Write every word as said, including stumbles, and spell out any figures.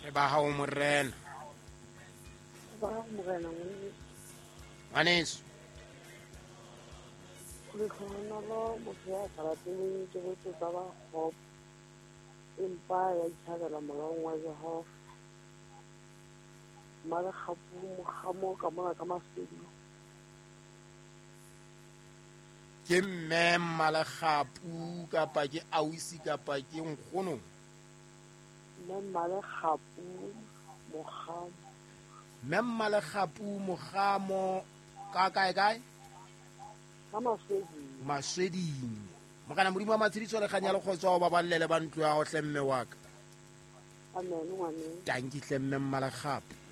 le ba hao morena ba morena ngwe ngwaneso le khona lo motho ya karateng ke botse ba ba hop empa ya ithabela molong wa Jehova mara khapu khamo ka mona ka masedi ke mme Malekgapu kapa ke ausi kapa ke nkgono mme male khapu mogamo mme Malekgapu mogamo ka kae kae ka masedi Masweding mogana modimo wa matshediso le kganya le kgotso ba ballele ba ntlo ya go tlemme wa ka amen ngwane tanki tlemme Malekgapu